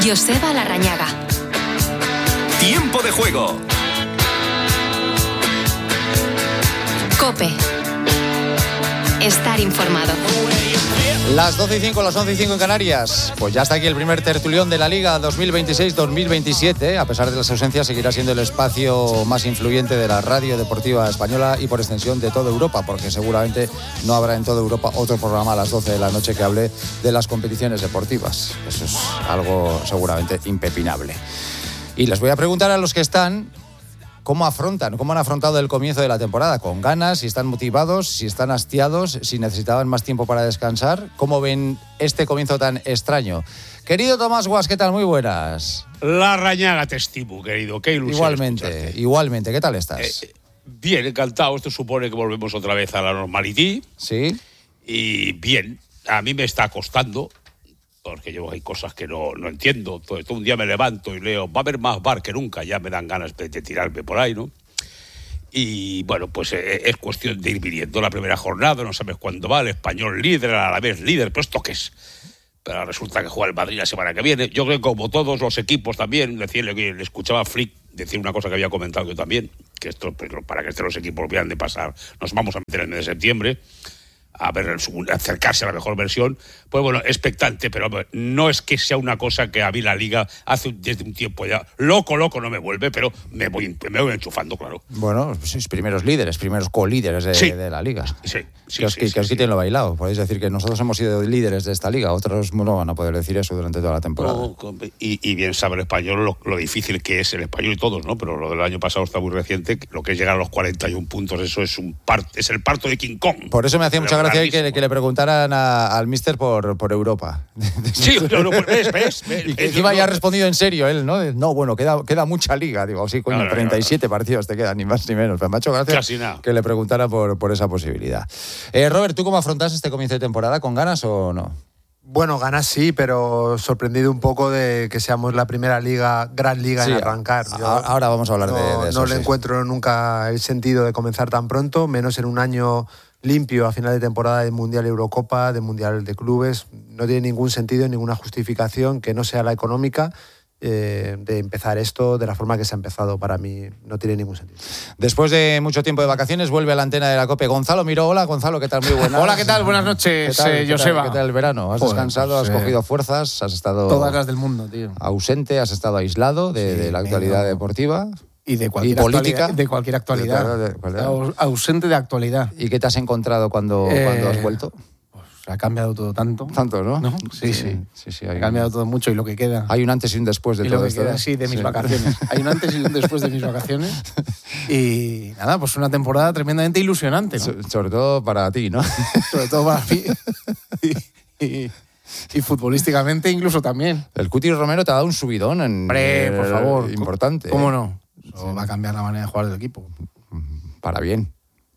Joseba Larrañaga. Tiempo de juego. COPE. Estar informado. Las 12:05, las 11:05 en Canarias. Pues ya está aquí el primer tertulión de la Liga 2026-2027. A pesar de las ausencias, seguirá siendo el espacio más influyente de la radio deportiva española y por extensión de toda Europa, porque seguramente no habrá en toda Europa otro programa a las 12 de la noche que hable de las competiciones deportivas. Eso es algo seguramente impepinable. Y les voy a preguntar a los que están cómo han afrontado el comienzo de la temporada, con ganas, si están motivados, si están hastiados, si necesitaban más tiempo para descansar. ¿Cómo ven este comienzo tan extraño? Querido Tomás Guas, ¿qué tal? Muy buenas. Larrañaga te estimo, querido. Qué ilusión. Igualmente. ¿Qué tal estás? Bien, encantado. Esto supone que volvemos otra vez a la normalidad. Sí. Y bien, a mí me está costando, porque yo hay cosas que no entiendo. Todo un día me levanto y leo, va a haber más bar que nunca, ya me dan ganas de tirarme por ahí, ¿no? Y bueno, pues es cuestión de ir viniendo la primera jornada, no sabes cuándo va, el Español líder, el Alavés líder, pero ¿esto qué es? Pero resulta que juega el Madrid la semana que viene. Yo creo que como todos los equipos también, le escuchaba a Flick decir una cosa que había comentado yo también, que esto, pues, para que los equipos vean de pasar, nos vamos a meter en el mes de septiembre, a ver, acercarse a la mejor versión. Pues bueno, expectante, pero no es que sea una cosa que a mí la Liga desde un tiempo ya loco no me vuelve, pero me voy enchufando, claro. Bueno, sois primeros líderes, primeros co-líderes de la Liga. Sí. Que os quiten lo bailado. Podéis decir que nosotros hemos sido líderes de esta Liga, otros no van a poder decir eso durante toda la temporada. Y bien sabe el Español lo difícil que es el Español y todos, ¿no? Pero lo del año pasado está muy reciente, lo que es llegar a los 41 puntos, eso es es el parto de King Kong. Por eso me hacía mucha gracia que le preguntaran al míster por Europa. Sí, ves. Y que encima ya ha respondido en serio él, ¿no? No, bueno, queda mucha Liga. Digo, sí, coño, 37 partidos te quedan, ni más ni menos. Pero me ha hecho gracia que le preguntara por esa posibilidad. Robert, ¿tú cómo afrontas este comienzo de temporada? ¿Con ganas o no? Bueno, ganas sí, pero sorprendido un poco de que seamos la primera gran liga en arrancar. Ahora vamos a hablar de eso. No le encuentro nunca el sentido de comenzar tan pronto, menos en un año limpio a final de temporada de Mundial Eurocopa, de Mundial de Clubes. No tiene ningún sentido, ninguna justificación que no sea la económica de empezar esto de la forma que se ha empezado. Para mí no tiene ningún sentido. Después de mucho tiempo de vacaciones vuelve a la antena de la COPE Gonzalo Miró. Hola Gonzalo, ¿qué tal? Muy buenas. Hola, ¿qué tal? Buenas noches, Joseba. ¿Qué tal el verano? ¿Has descansado? ¿Has cogido fuerzas? ¿Has estado todas las del mundo, tío? Ausente, has estado aislado de la actualidad deportiva y de cualquier política, de cualquier actualidad. Ausente de actualidad. ¿Y qué te has encontrado cuando has vuelto? Ha cambiado todo tanto. Tanto, ¿no? Sí. Ha cambiado todo mucho y lo que queda. Hay un antes y un después de todo esto. De mis vacaciones. Hay un antes y un después de mis vacaciones. Y nada, pues una temporada tremendamente ilusionante, ¿no? Sobre todo para ti, ¿no? Sobre todo para mí. Y futbolísticamente incluso también. El Cuti Romero te ha dado un subidón por favor. Importante. ¿Cómo no? Eso va a cambiar la manera de jugar del equipo. Para bien.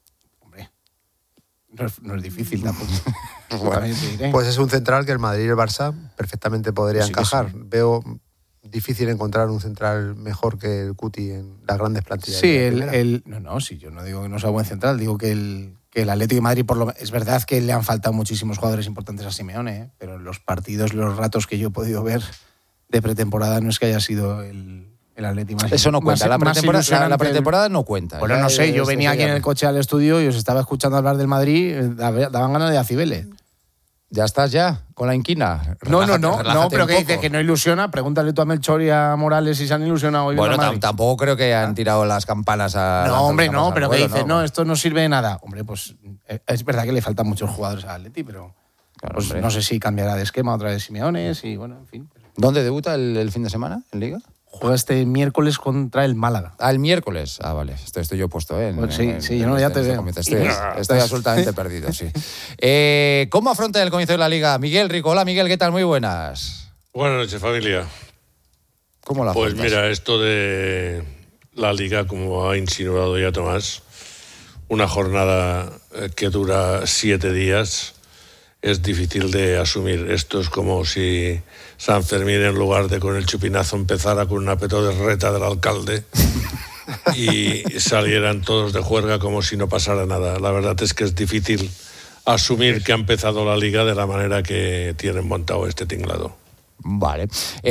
No es difícil tampoco. Pues es un central que el Madrid y el Barça perfectamente podrían encajar. Veo difícil encontrar un central mejor que el Cuti en las grandes plantillas. Sí, yo no digo que no sea buen central, digo que el Atlético de Madrid, es verdad que le han faltado muchísimos jugadores importantes a Simeone, pero en los partidos, los ratos que yo he podido ver de pretemporada no es que haya sido el Atlético más. Eso no cuenta, la pretemporada no cuenta. Bueno, no sé, yo venía aquí en el coche al estudio y os estaba escuchando hablar del Madrid, daban ganas de Acibele. ¿Ya estás con la inquina? No, pero que dice que no ilusiona. Pregúntale tú a Melchor y a Morales si se han ilusionado hoy. Bueno, tampoco creo que han tirado las campanas a... No, hombre, no, pero que dice, no, esto no sirve de nada. Hombre, pues es verdad que le faltan muchos jugadores al Atleti, pero claro, pues, no sé si cambiará de esquema otra vez Simeones y bueno, en fin. ¿Dónde debuta el fin de semana en Liga? Juega este miércoles contra el Málaga. El miércoles. Vale. Estoy yo puesto, ya te veo. Estoy absolutamente perdido, sí. ¿Cómo afronta el comienzo de la Liga? Miguel Rico. Hola, Miguel, ¿qué tal? Muy buenas. Buenas noches, familia. ¿Cómo la afrontas? Pues mira, esto de la Liga, como ha insinuado ya Tomás, una jornada que dura 7 días, es difícil de asumir. Esto es como si San Fermín, en lugar de con el chupinazo, empezara con una petodreta del alcalde y salieran todos de juerga como si no pasara nada. La verdad es que es difícil asumir que ha empezado la Liga de la manera que tienen montado este tinglado. Vale.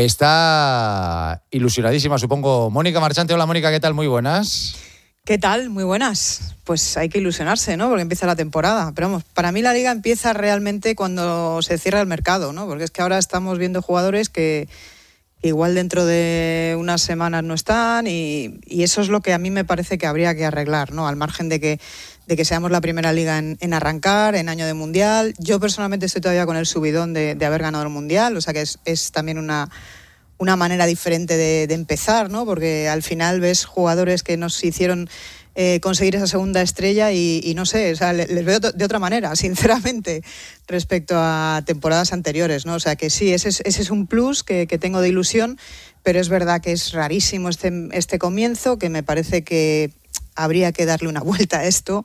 Está ilusionadísima, supongo, Mónica Marchante. Hola, Mónica, ¿qué tal? Muy buenas. ¿Qué tal? Muy buenas. Pues hay que ilusionarse, ¿no? Porque empieza la temporada. Pero vamos, para mí la Liga empieza realmente cuando se cierra el mercado, ¿no? Porque es que ahora estamos viendo jugadores que igual dentro de unas semanas no están y eso es lo que a mí me parece que habría que arreglar, ¿no? Al margen de que seamos la primera liga en arrancar, en año de Mundial. Yo personalmente estoy todavía con el subidón de haber ganado el Mundial, o sea que es también una manera diferente de empezar, ¿no? Porque al final ves jugadores que nos hicieron conseguir esa segunda estrella y no sé, o sea, les veo de otra manera, sinceramente, respecto a temporadas anteriores, ¿no? O sea que sí, ese es un plus que tengo de ilusión, pero es verdad que es rarísimo este comienzo, que me parece que habría que darle una vuelta a esto.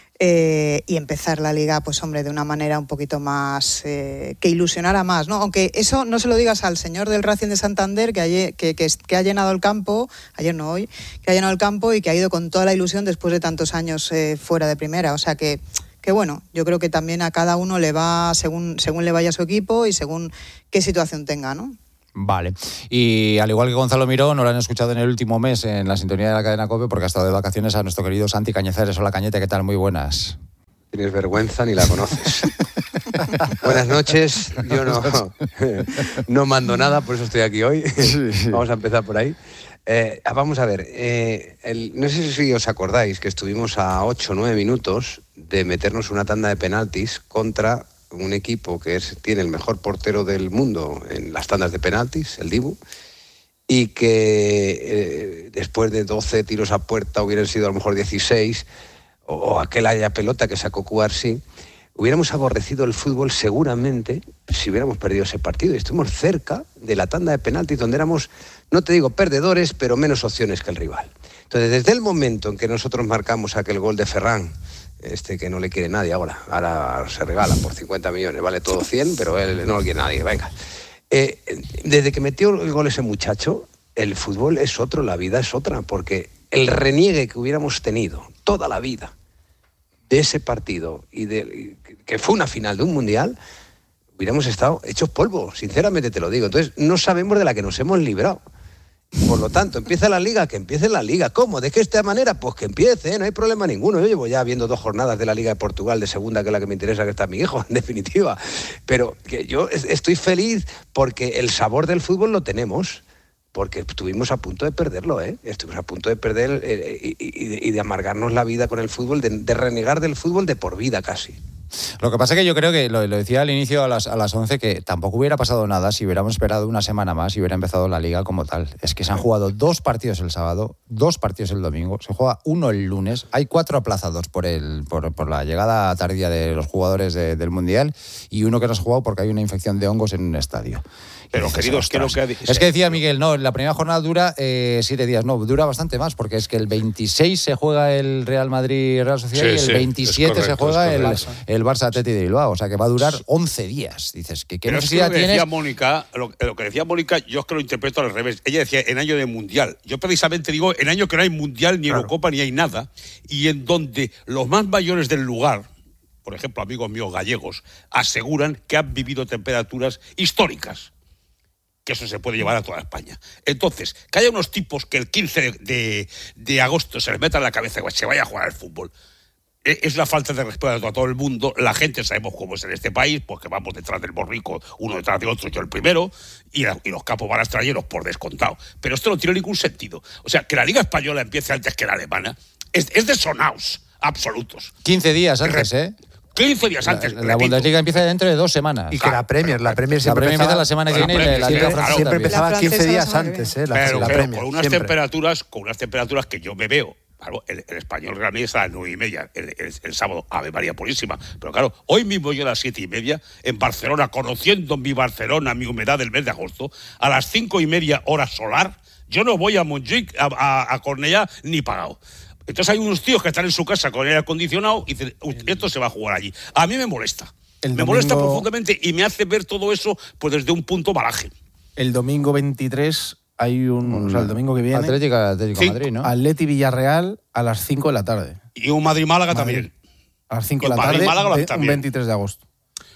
Y empezar la Liga, pues hombre, de una manera un poquito más que ilusionara más, ¿no? Aunque eso no se lo digas al señor del Racing de Santander que ha llenado el campo, ayer no hoy, que ha llenado el campo y que ha ido con toda la ilusión después de tantos años fuera de primera. O sea que bueno, yo creo que también a cada uno le va según le vaya a su equipo y según qué situación tenga, ¿no? Vale. Y al igual que Gonzalo Miró, no lo han escuchado en el último mes en la sintonía de la cadena COPE porque ha estado de vacaciones a nuestro querido Santi Cañizares. Hola, Cañete, ¿qué tal? Muy buenas. Tienes vergüenza ni la conoces. Buenas noches. Yo no mando nada, por eso estoy aquí hoy. Vamos a empezar por ahí. Vamos a ver. No sé si os acordáis que estuvimos a 8 o 9 minutos de meternos una tanda de penaltis contra un equipo que tiene el mejor portero del mundo en las tandas de penaltis, el Dibu, y que después de 12 tiros a puerta hubieran sido a lo mejor 16, o aquel haya pelota que sacó Cubarsí, hubiéramos aborrecido el fútbol seguramente si hubiéramos perdido ese partido. Y estuvimos cerca de la tanda de penaltis donde éramos, no te digo perdedores, pero menos opciones que el rival. Entonces, desde el momento en que nosotros marcamos aquel gol de Ferran, que no le quiere nadie ahora se regala por 50 millones, vale todo 100, pero él no lo quiere nadie, venga. Desde que metió el gol ese muchacho, el fútbol es otro, la vida es otra, porque el reniegue que hubiéramos tenido toda la vida de ese partido que fue una final de un mundial, hubiéramos estado hechos polvo, sinceramente te lo digo. Entonces, no sabemos de la que nos hemos librado. Por lo tanto, empieza la Liga, que empiece la Liga. ¿Cómo? ¿De qué esta manera? Pues que empiece, no hay problema ninguno. Yo llevo ya viendo 2 jornadas de la Liga de Portugal de segunda, que es la que me interesa, que está mi hijo, en definitiva. Pero que yo estoy feliz porque el sabor del fútbol lo tenemos. Porque estuvimos a punto de perderlo, Estuvimos a punto de perder y de amargarnos la vida con el fútbol, de renegar del fútbol de por vida casi. Lo que pasa es que yo creo que, lo decía al inicio a las 11, que tampoco hubiera pasado nada si hubiéramos esperado una semana más y hubiera empezado la Liga como tal. Es que se han jugado 2 partidos el sábado, 2 partidos el domingo, se juega uno el lunes, hay 4 aplazados por la llegada tardía de los jugadores del Mundial y uno que no se ha jugado porque hay una infección de hongos en un estadio. Pero queridos, es que decía Miguel, no, la primera jornada dura 7 días, no, dura bastante más, porque es que el 26 se juega el Real Madrid-Real Sociedad y el 27 se juega el Barça-Atleti de Bilbao, o sea que va a durar 11 días. Dices, ¿qué necesidad tienes? Decía Mónica, lo que decía Mónica, yo es que lo interpreto al revés. Ella decía en año de Mundial. Yo precisamente digo en año que no hay Mundial, ni Eurocopa, ni hay nada, y en donde los más mayores del lugar, por ejemplo, amigos míos gallegos, aseguran que han vivido temperaturas históricas. Que eso se puede llevar a toda España. Entonces, que haya unos tipos que el 15 de agosto se les meta en la cabeza que se vaya a jugar al fútbol, es la falta de respeto a todo el mundo. La gente sabemos cómo es en este país, porque vamos detrás del borrico, uno detrás de otro, yo el primero, y los capos balastrayeros por descontado. Pero esto no tiene ningún sentido. O sea, que la Liga Española empiece antes que la alemana es de sonaos absolutos. 15 días antes, 15 días antes. La Bundesliga empieza dentro de 2 semanas. Y que la Premier siempre empieza la semana que viene y la Liga Francesa siempre empezaba 15 días antes, pero Premier. Con unas temperaturas que yo me veo. Claro, el español Real Madrid está a las 9:30 el sábado, Ave María Purísima. Pero claro, hoy mismo yo a las 7:30 en Barcelona, conociendo mi Barcelona, mi humedad del mes de agosto, a las 5:30 hora solar, yo no voy a Montjuic, a Cornellà, ni pagado. Entonces hay unos tíos que están en su casa con aire acondicionado y dicen, esto se va a jugar allí. A mí me molesta. Molesta profundamente y me hace ver todo eso pues desde un punto balaje. El domingo 23 hay o sea, el domingo que viene. Atlético Madrid, ¿no? Atleti Villarreal a las 5 de la tarde. Y un Madrid-Málaga también. A las 5 de la tarde, un 23 de agosto.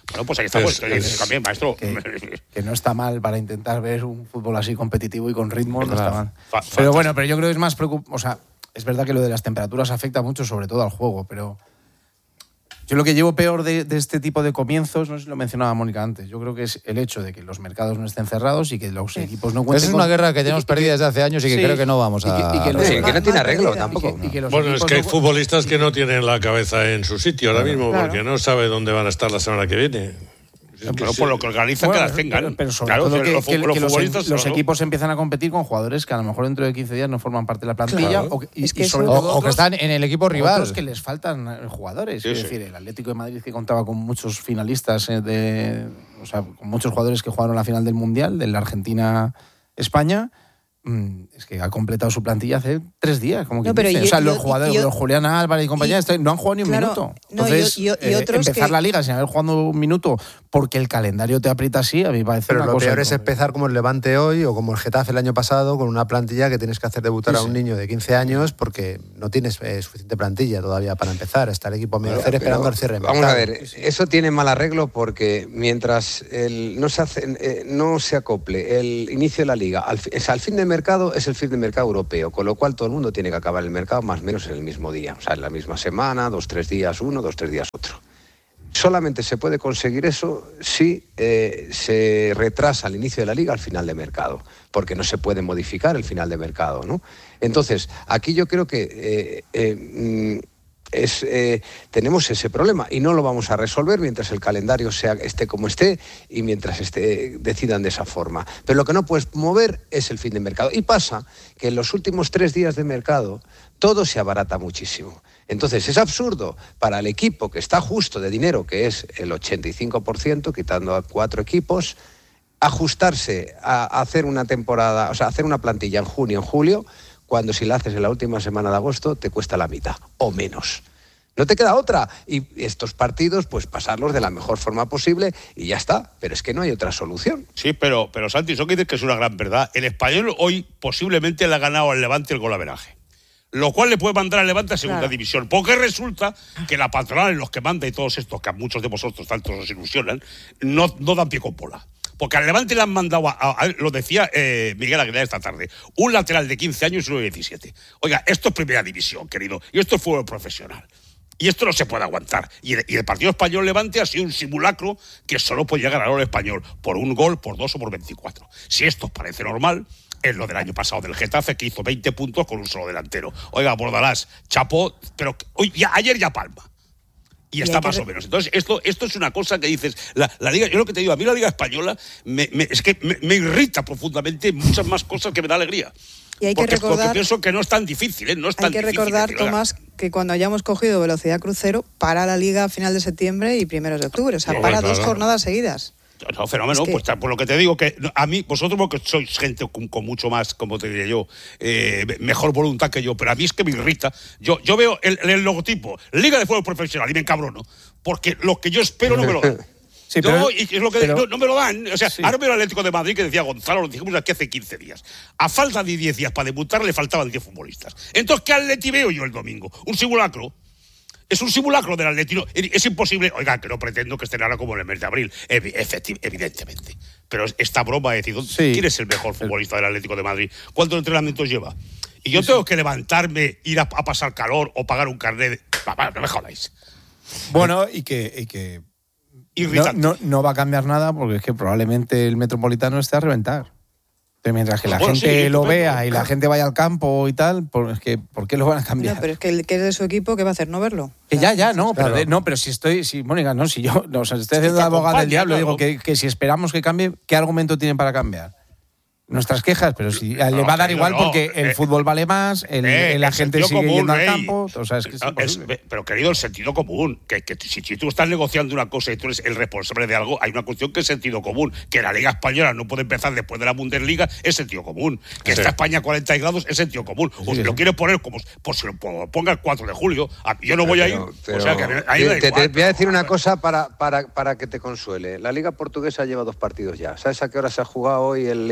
Bueno, pues ahí estamos. También, maestro. Que no está mal para intentar ver un fútbol así competitivo y con ritmo, no está mal. Pero bueno, pero yo creo que es más preocupante. O sea, es verdad que lo de las temperaturas afecta mucho, sobre todo al juego, pero yo lo que llevo peor de este tipo de comienzos, no sé si lo mencionaba Mónica antes, yo creo que es el hecho de que los mercados no estén cerrados y que los equipos no cuenten. Esa es una guerra que tenemos perdida desde hace años y que creo que no vamos a... que no tiene arreglo tampoco. Bueno, es que hay futbolistas que no tienen la cabeza en su sitio ahora mismo, porque no sabe dónde van a estar la semana que viene. Pero por lo que organizan, que las tengan. Pero sobre todo que los equipos empiezan a competir con jugadores que a lo mejor dentro de 15 días no forman parte de la plantilla o que están en el equipo rival. Otros que les faltan jugadores. Es decir, el Atlético de Madrid, que contaba con muchos finalistas, con muchos jugadores que jugaron la final del Mundial, de la Argentina-España, es que ha completado su plantilla hace 3 días, como que los jugadores, los Julián Álvarez y compañía, no han jugado ni un minuto. Entonces, empezar la liga sin haber jugado un minuto porque el calendario te aprieta así, a mí me parece una cosa... Pero lo peor es empezar como el Levante hoy o como el Getafe el año pasado, con una plantilla que tienes que hacer debutar a un niño de 15 años porque no tienes suficiente plantilla todavía para empezar. Está el equipo a medio hacer esperando el cierre. Vamos a ver, eso tiene mal arreglo porque mientras no se acople el inicio de la liga al fin de mercado, es el fin de mercado europeo, con lo cual todo el mundo tiene que acabar el mercado más o menos en el mismo día, o sea, en la misma semana, 2-3 días uno, 2-3 días otro. Solamente se puede conseguir eso si se retrasa el inicio de la liga al final de mercado, porque no se puede modificar el final de mercado, ¿no? Entonces, aquí yo creo que tenemos ese problema y no lo vamos a resolver mientras el calendario esté como esté y mientras decidan de esa forma. Pero lo que no puedes mover es el fin de mercado. Y pasa que en los últimos 3 días de mercado todo se abarata muchísimo. Entonces es absurdo para el equipo que está justo de dinero, que es el 85%, quitando a 4 equipos, ajustarse a hacer una temporada, o sea, hacer una plantilla en junio, en julio, cuando si la haces en la última semana de agosto te cuesta la mitad o menos. No te queda otra. Y estos partidos, pues pasarlos de la mejor forma posible y ya está. Pero es que no hay otra solución. Sí, pero Santi, eso que dices que es una gran verdad. El Español hoy posiblemente le ha ganado al Levante el golaveraje, lo cual le puede mandar al Levante a segunda división. Porque resulta que la patronal, los que manda y todos estos, que a muchos de vosotros tanto os ilusionan, no dan pie con bola. Porque al Levante le han mandado, lo decía Miguel Aguilar esta tarde, un lateral de 15 años y uno de 17. Oiga, esto es primera división, querido, y esto es fútbol profesional. Y esto no se puede aguantar. Y el partido español-Levante ha sido un simulacro que solo podía ganar el Español por 1 gol, por 2 o por 24. Si esto os parece normal, es lo del año pasado del Getafe, que hizo 20 puntos con un solo delantero. Oiga, Bordalás, chapó, pero ayer ya palma. Y está más o menos. Entonces, esto es una cosa que dices, la liga, yo lo que te digo, a mí la liga española es que me irrita profundamente muchas más cosas que me da alegría. Y hay que recordar, porque pienso que no es tan difícil, no es tan difícil. Hay que recordar, Tomás, que cuando hayamos cogido velocidad crucero, para la liga a final de septiembre y primeros de octubre, o sea, para 2 jornadas seguidas. No, fenómeno, es que... pues por lo que te digo, que a mí, vosotros porque sois gente con mucho más, como te diría yo, mejor voluntad que yo, pero a mí es que me irrita. Yo veo el logotipo, Liga de Fútbol Profesional, y me encabrono, porque lo que yo espero no me lo dan. Sí, no me lo dan. O sea, ahora veo el Atlético de Madrid, que decía Gonzalo, lo dijimos aquí hace 15 días. A falta de 10 días para debutar le faltaban 10 futbolistas. Entonces, ¿qué Atleti veo yo el domingo? ¿Un simulacro? Es un simulacro del Atlético. Es imposible. Oiga, que no pretendo que estén ahora como en el mes de abril, evidentemente. Pero esta broma de decir, ¿quién es el mejor futbolista del Atlético de Madrid? ¿Cuántos entrenamientos lleva? Y yo tengo que levantarme, ir a pasar calor o pagar un carnet. No me jodáis. Bueno, y que irritante. No va a cambiar nada porque es que probablemente el Metropolitano esté a reventar. Pero mientras que la gente lo vea y la gente vaya al campo y tal, pues es que ¿por qué lo van a cambiar? No, pero es que el que es de su equipo, ¿qué va a hacer? ¿No verlo? Que pero si Mónica, estoy haciendo la abogada del diablo, digo que si esperamos que cambie, ¿qué argumento tienen para cambiar? Nuestras quejas, pero si le va a dar igual porque el fútbol vale más, la gente sigue yendo al campo, o sea, es que es imposible. Pero querido, el sentido común, que si tú estás negociando una cosa y tú eres el responsable de algo, hay una cuestión que es sentido común, que la Liga Española no puede empezar después de la Bundesliga, es sentido común, que está España a 40 grados, es sentido común, o si lo quiere poner como, pues si lo ponga el 4 de julio, yo no voy a ir, o sea, que te voy a decir una cosa para que te consuele. La Liga Portuguesa lleva 2 partidos ya. ¿Sabes a qué hora se ha jugado hoy el Leixó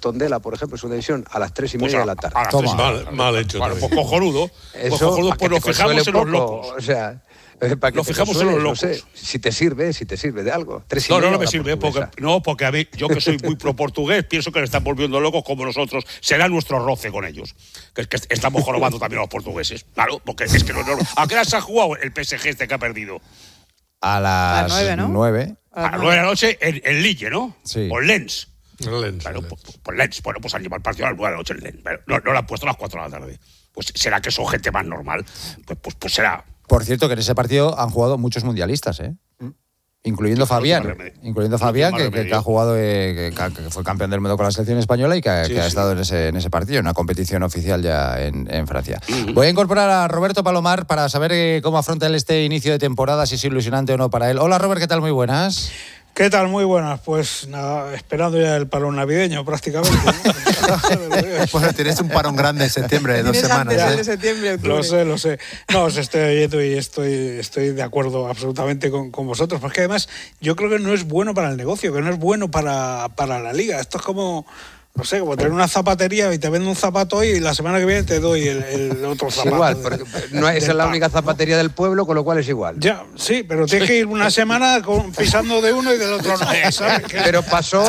Tondela, por ejemplo, segunda división, a las 3:30 de la tarde. Mal hecho. Bueno, pues cojonudo. Eso, pues nos fijamos en los locos. O sea, para que nos fijamos en los locos. No sé, si te sirve de algo. No me sirve, porque a mí, yo que soy muy pro portugués, pienso que le están volviendo locos como nosotros. Será nuestro roce con ellos. Que estamos jorobando también a los portugueses. Claro, porque es que ¿a qué hora se ha jugado el PSG este que ha perdido? A las 9, ¿no? 9. A las 9 de la noche en Lille, ¿no? Sí. Por Lens. Lens. Bueno, por Lens. Bueno, pues han llevado el partido a las 9 de la noche en Lens. Pero no lo han puesto a las 4 de la tarde. Pues será que son gente más normal. Pues será. Por cierto, que en ese partido han jugado muchos mundialistas, incluyendo Fabián, que ha jugado, que fue campeón del mundo con la selección española y que ha estado en ese partido, en una competición oficial ya en Francia. Voy a incorporar a Roberto Palomar para saber cómo afronta él este inicio de temporada, si es ilusionante o no para él. Hola, Robert, ¿qué tal? Muy buenas. ¿Qué tal? Muy buenas. Pues nada, esperando ya el parón navideño prácticamente, ¿no? Pues tienes un parón grande en septiembre, de 2 semanas. De septiembre, octubre. Lo sé. No, os estoy oyendo y estoy de acuerdo absolutamente con vosotros, porque además yo creo que no es bueno para el negocio, que no es bueno para la liga. Esto es como... No sé, como tener una zapatería y te vendo un zapato hoy y la semana que viene te doy el otro zapato. Igual, porque no es la única zapatería del pueblo, con lo cual es igual. Ya, sí, pero tienes que ir una semana pisando de uno y del otro no, ¿sabes? Pero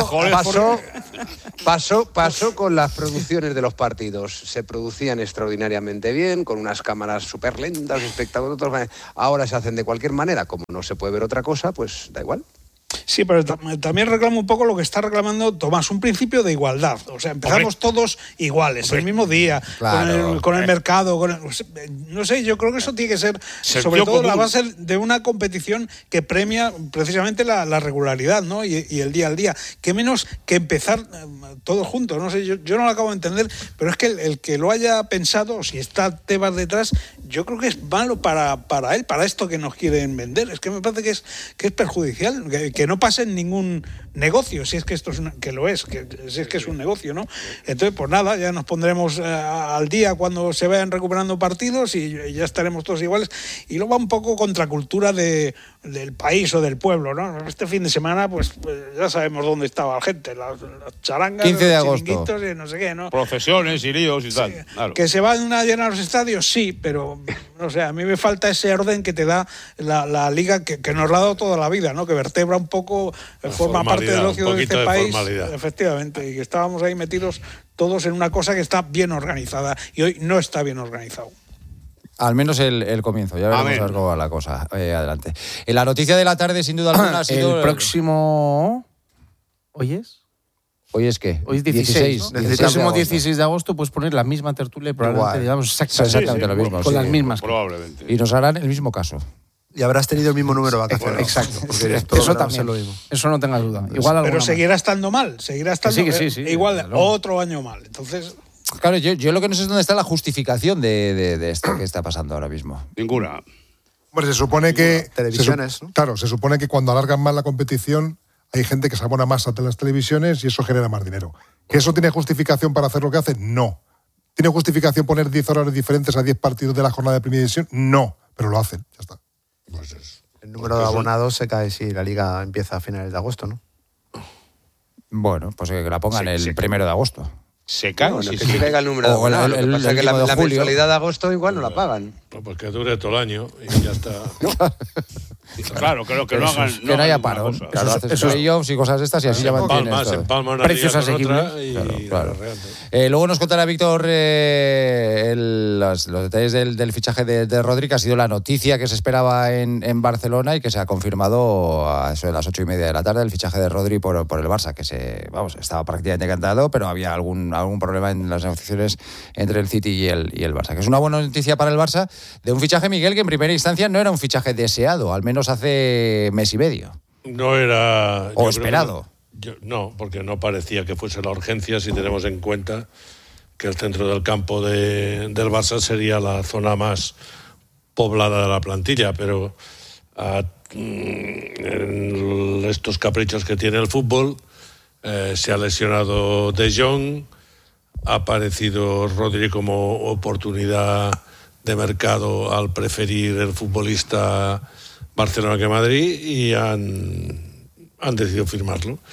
pasó con las producciones de los partidos. Se producían extraordinariamente bien, con unas cámaras súper lentas, espectáculos. Ahora se hacen de cualquier manera. Como no se puede ver otra cosa, pues da igual. Sí, pero también reclamo un poco lo que está reclamando Tomás, un principio de igualdad. O sea, empezamos todos iguales, el mismo día, claro, con el mercado. No sé, yo creo que eso tiene que ser, sobre todo, la base de una competición que premia precisamente la regularidad, ¿no? Y el día al día. Qué menos que empezar todos juntos. No sé, yo no lo acabo de entender, pero es que el que lo haya pensado, si está Tebas detrás, yo creo que es malo para él, para esto que nos quieren vender. Es que me parece que es perjudicial, que no pase en ningún negocio, si es que esto es si es que es un negocio, ¿no? Entonces, pues nada, ya nos pondremos al día cuando se vayan recuperando partidos y ya estaremos todos iguales. Y luego va un poco contracultura del país o del pueblo, ¿no? Este fin de semana, pues ya sabemos dónde estaba la gente, las charangas, 15 de los agosto. chiringuitos y no sé qué, ¿no? Procesiones y líos y Sí. tal. Claro. Que se van a llenar los estadios, sí, pero no sé, a mí me falta ese orden que te da la liga que nos la ha dado toda la vida, ¿no? Que vertebra un poco, forma parte del ocio de este país. Efectivamente, y que estábamos ahí metidos todos en una cosa que está bien organizada y hoy no está bien organizado. Al menos el comienzo, ya veremos a ver cómo va la cosa. Adelante. La noticia de la tarde, sin duda alguna, ha sido... El próximo... ¿Hoy es? ¿Hoy es qué? Hoy es 16. ¿No? El próximo 16 de agosto puedes poner la misma tertulia y probablemente digamos exactamente lo mismo. Con las mismas. Probablemente. Y nos harán el mismo caso. Y habrás tenido el mismo número de vacaciones. Exacto. Eso también. Eso no tengas duda. Igual pero seguirá estando mal. Seguirá estando sí, igual claro. Otro año mal. Entonces... Claro, yo lo que no sé es dónde está la justificación de esto que está pasando ahora mismo. Ninguna. Bueno, se supone que... Televisiones, ¿no? Claro, se supone que cuando alargan más la competición hay gente que se abona más a las televisiones y eso genera más dinero. ¿Que eso tiene justificación para hacer lo que hace? No. ¿Tiene justificación poner 10 horarios diferentes a 10 partidos de la jornada de primera división? No, pero lo hacen, ya está. Pues el número de abonados se cae si la liga empieza a finales de agosto, ¿no? Bueno, pues que la pongan el 1 de agosto. Se cae. Bueno, que se caiga el número de abonados. Lo que pasa es que la mensualidad de agosto igual no la pagan. Pues que dure todo el año y ya está. Claro, creo que no hagan. Que no haya parón. Claro, haces playoffs y cosas de estas y así ya mantienes todo. Empalma una precios liga con asequibles. otra y Claro. Luego nos contará Víctor los detalles del fichaje de Rodri, que ha sido la noticia que se esperaba en Barcelona y que se ha confirmado a eso de las 8:30 de la tarde, el fichaje de Rodri por el Barça, que estaba prácticamente cantado, pero había algún problema en las negociaciones entre el City y el Barça. Que es una buena noticia para el Barça de un fichaje, Miguel, que en primera instancia no era un fichaje deseado, al menos hace mes y medio. No era... O esperado. No, porque no parecía que fuese la urgencia si tenemos en cuenta que el centro del campo del Barça sería la zona más poblada de la plantilla, pero en estos caprichos que tiene el fútbol se ha lesionado De Jong, ha aparecido Rodri como oportunidad de mercado al preferir el futbolista Barcelona que Madrid y han decidido firmarlo.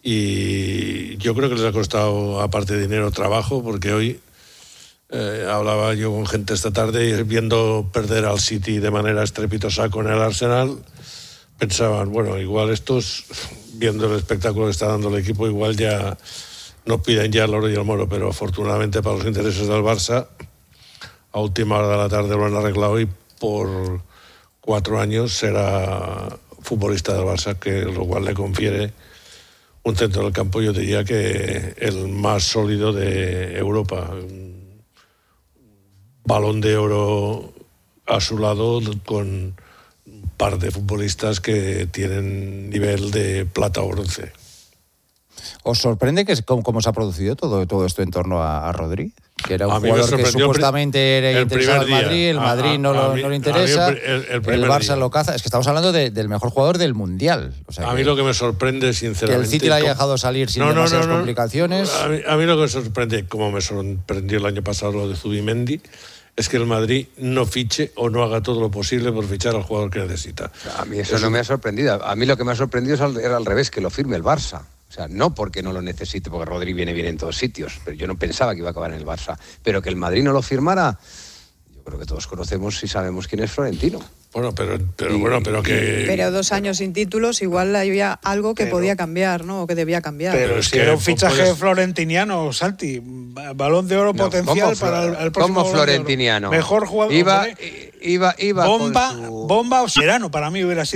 Y yo creo que les ha costado, aparte de dinero, trabajo, porque hoy hablaba yo con gente esta tarde y viendo perder al City de manera estrepitosa con el Arsenal, pensaban, bueno, igual estos, viendo el espectáculo que está dando el equipo, igual ya no piden ya el oro y el moro, pero afortunadamente para los intereses del Barça, a última hora de la tarde lo han arreglado y por 4 años será futbolista del Barça, que lo cual le confiere un centro del campo, yo diría que el más sólido de Europa. Un Balón de Oro a su lado con un par de futbolistas que tienen nivel de plata o bronce. ¿Os sorprende que cómo se ha producido todo esto en torno a Rodri? Que era un jugador que supuestamente era interesado en Madrid, el Madrid no le interesa, el Barça lo caza. Es que estamos hablando del mejor jugador del Mundial. O sea, a mí lo que me sorprende, sinceramente... Que el City le haya dejado salir sin demasiadas complicaciones. A mí lo que me sorprende, como me sorprendió el año pasado lo de Zubimendi, es que el Madrid no fiche o no haga todo lo posible por fichar al jugador que necesita. A mí eso no me ha sorprendido. A mí lo que me ha sorprendido era al revés, que lo firme el Barça. O sea, no porque no lo necesite, porque Rodri viene bien en todos sitios, pero yo no pensaba que iba a acabar en el Barça. Pero que el Madrid no lo firmara, yo creo que todos conocemos y sabemos quién es Florentino. Bueno, pero que... Pero 2 años sin títulos, igual había algo que podía cambiar, ¿no? O que debía cambiar. Pero es que era un fichaje florentiniano, Santi. Balón de Oro potencial para el próximo. ¿Cómo florentiniano? Mejor jugador. Iba bomba o Serano, para mí hubiera sido.